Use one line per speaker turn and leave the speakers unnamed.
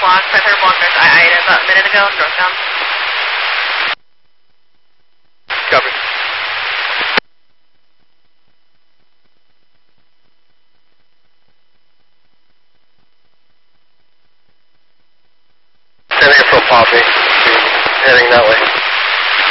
block, 500 block, there's I-8 about a minute ago, northbound.
Copy. Heading from Poppy, heading that way.